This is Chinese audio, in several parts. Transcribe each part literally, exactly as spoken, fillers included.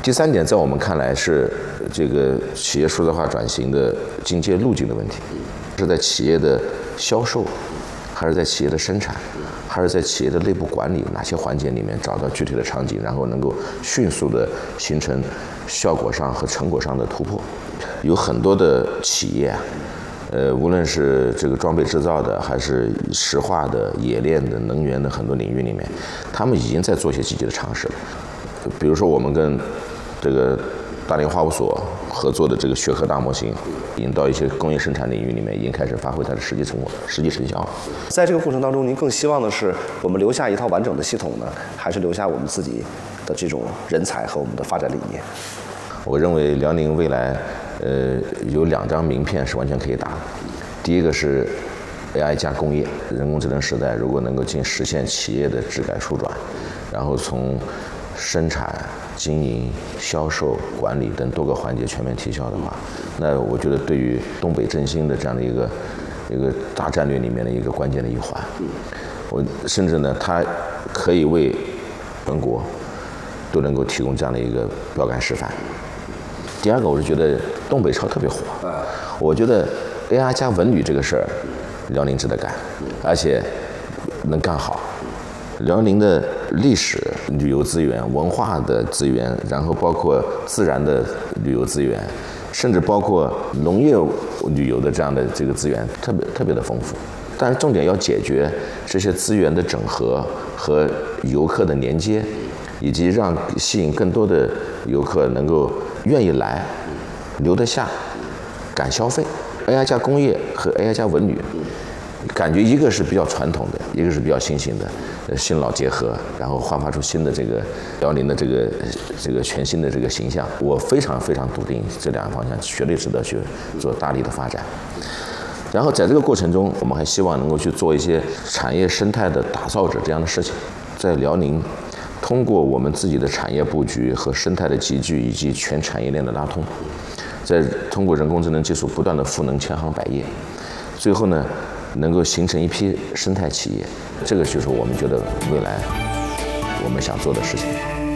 第三点，在我们看来是这个企业数字化转型的进阶路径的问题，是在企业的销售，还是在企业的生产，还是在企业的内部管理哪些环节里面找到具体的场景，然后能够迅速的形成效果上和成果上的突破。有很多的企业啊，呃，无论是这个装备制造的，还是石化的、冶炼的、能源的很多领域里面，他们已经在做一些积极的尝试了。比如说，我们跟这个大连化物所合作的这个学科大模型，引到一些工业生产领域里面，已经开始发挥它的实际成果、实际成效。 在这个过程当中，您更希望的是我们留下一套完整的系统呢，还是留下我们自己的这种人才和我们的发展理念？ 我认为辽宁未来，呃，有两张名片是完全可以打的。第一个是 A I 加工业，人工智能时代，如果能够进实现企业的质改数转，然后从生产、经营、销售、管理等多个环节全面提效的话，那我觉得对于东北振兴的这样的一个一个大战略里面的一个关键的一环，我甚至呢，它可以为全国都能够提供这样的一个标杆示范。第二个，我是觉得东北超特别火，我觉得 A I 加文旅这个事儿，辽宁值得干，而且能干好。辽宁的历史、旅游资源、文化的资源，然后包括自然的旅游资源，甚至包括农业旅游的这样的这个资源，特别特别的丰富。但是重点要解决这些资源的整合和游客的连接，以及让吸引更多的游客能够愿意来、留得下、敢消费。A I 加工业和 A I 加文旅，感觉一个是比较传统的，一个是比较新型的，呃，新老结合，然后焕发出新的这个辽宁的这个这个全新的这个形象。我非常非常笃定这两个方向绝对值得去做大力的发展。然后在这个过程中，我们还希望能够去做一些产业生态的打造者这样的事情，在辽宁通过我们自己的产业布局和生态的集聚，以及全产业链的拉通，再通过人工智能技术不断的赋能千行百业，最后呢，能够形成一批生态企业，这个就是我们觉得未来我们想做的事情。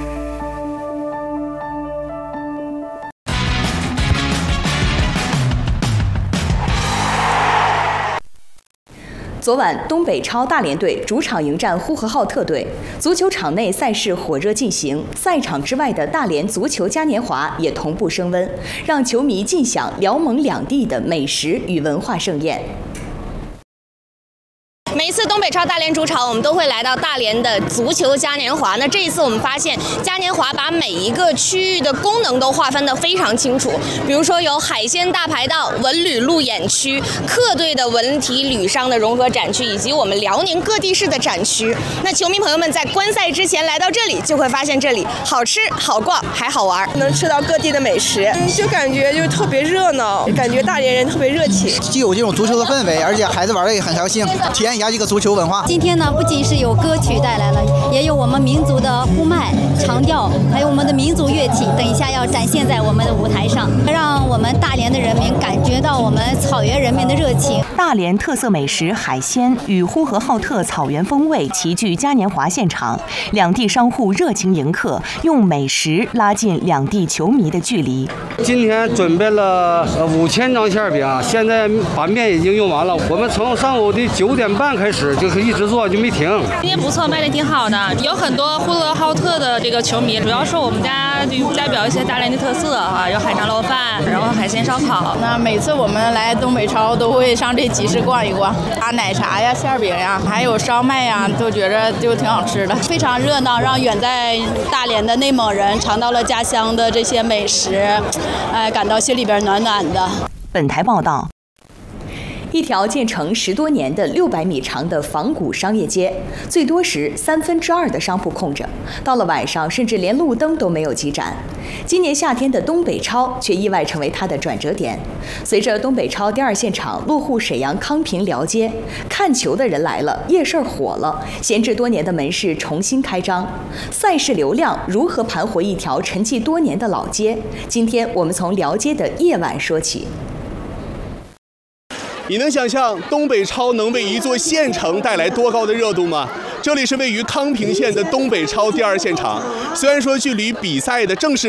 昨晚，东北超大连队主场迎战呼和浩特队，足球场内赛事火热进行，赛场之外的大连足球嘉年华也同步升温，让球迷尽享辽蒙两地的美食与文化盛宴。 每一次东北超大连主场，我们都会来到大连的足球嘉年华。那这一次我们发现，嘉年华把每一个区域的功能都划分得非常清楚。比如说有海鲜大排档、文旅路演区、客队的文体旅商的融合展区，以及我们辽宁各地市的展区。那球迷朋友们在观赛之前来到这里，就会发现这里好吃、好逛，还好玩， 能吃到各地的美食，就感觉就特别热闹，感觉大连人特别热情， 既有这种足球的氛围，而且孩子玩的也很高兴，体验一下这个足球文化。 今天呢，不仅是有歌曲带来了，也有我们民族的呼麦、长调，还有我们的民族乐器，等一下要展现在我们的舞台上，让我们大连的人民感觉到我们草原人民的热情。 大连特色美食海鲜与呼和浩特草原风味齐聚嘉年华现场，两地商户热情迎客，用美食拉近两地球迷的距离。 今天准备了五千张馅饼，现在把面已经用完了。我们从上午的九点半开始，就是一直做就没停。 今天不错，卖的挺好的，有很多呼和浩特的这个球迷，主要是我们家就代表一些大连的特色啊，有海肠捞饭，然后海鲜烧烤。 那每次我们来东北超都会上这集市逛一逛，啊，奶茶呀、馅饼呀，还有烧麦呀，都觉着就挺好吃的，非常热闹，让远在大连的内蒙人尝到了家乡的这些美食，哎，感到心里边暖暖的。 本台报道。一条建成十多年的六百米长的仿古商业街，最多时三分之二的商铺空着，到了晚上甚至连路灯都没有几盏。今年夏天的东北超却意外成为它的转折点。随着东北超第二现场落户沈阳康平辽街，看球的人来了，夜市火了，闲置多年的门市重新开张。赛事流量如何盘活一条沉寂多年的老街？今天我们从辽街的夜晚说起。 你能想象东北超能为一座县城带来多高的热度吗？这里是位于康平县的东北超第二现场，虽然说距离比赛的正式